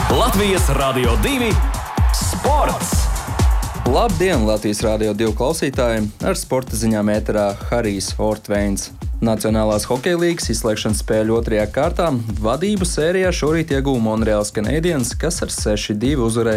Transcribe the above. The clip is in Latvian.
Latvijas Radio 2 sports! Labdien, Latvijas Rādio 2 klausītāji! Ar sporta ziņām ēterā Harijs Ortveins. Nacionālās hokeja līgas izslēgšanas spēļu otrajā kārtā vadību sērijā šorīt ieguva Montreals Canadiens, kas ar 6-2 uzvarēja